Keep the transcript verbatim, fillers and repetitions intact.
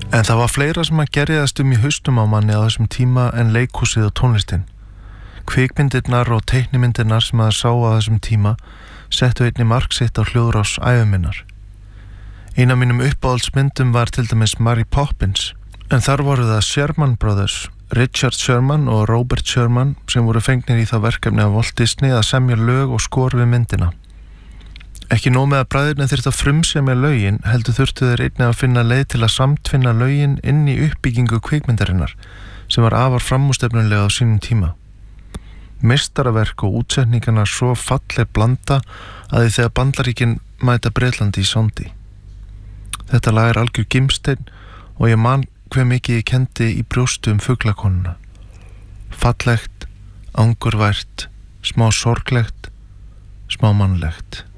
En það var fleira sem að gerjaðast um í haustum á manni á þessum tíma en leikhúsið og tónlistin. Kvikmyndirnar og teiknimyndirnar sem að sá á þessum tíma settu einni mark sitt á hljóðrás æviminnar. Ein af mínum uppáhaldsmyndum var til dæmis Mary Poppins, en þar voru það Sherman Brothers, Richard Sherman og Robert Sherman sem voru fengnir í það verkefni af Walt Disney að semja lög og skor við myndina. Ekki nóg með að bræðirnir þyrftu að frumsemja lögin, heldur þurftu þeir einnig að finna leið til að samtvinna lögin inn í uppbyggingu kvikmyndarinnar, sem var afar framúrstefnulega á sínum tíma. Meistaraverk og útsetningarnar svo falleg blanda að því þegar Bandaríkin mæta Bretlandi í sondi. Þetta lag er algjör gimsteinn og ég man hve mikið ég kendi í brjóstu um fuglakonuna. Fallegt, angurvært, smá sorglegt, smá mannlegt.